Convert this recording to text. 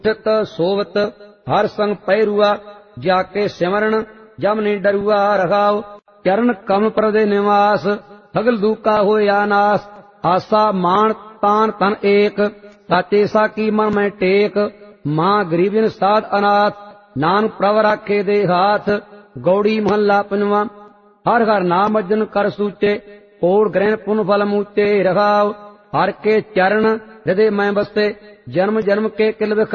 चित सोवत हर संग पैरुआ जाके सिमरन जम नहीं डरुआ रखाओ चरण कम प्रदे निवास सगल दूका होए आनास आसा मान तान तन एक साचे सा की मन में टेक मां गरीबिन साध अनाथ नान प्रभ राखे दे हाथ गौड़ी महला पंजवा हर हर नाम अजन कर सूचे और ग्रहण पुन फल मूचे रखाओ हर के चरण हृदय में बसते जन्म जन्म के किल